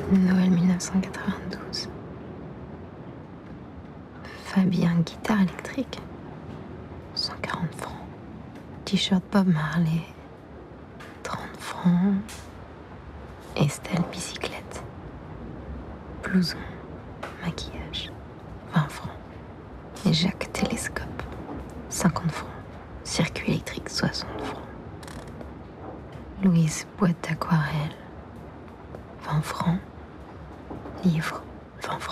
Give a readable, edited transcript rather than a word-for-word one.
Noël 1992. Fabien, guitare électrique. 140 francs. T-shirt Bob Marley. 30 francs. Estelle, bicyclette. Blouson. Maquillage. 20 francs. Et Jacques, télescope. 50 francs. Circuit électrique, 60 francs. Louise, boîte d'aquarelle. 20 francs. Livre, 20 francs.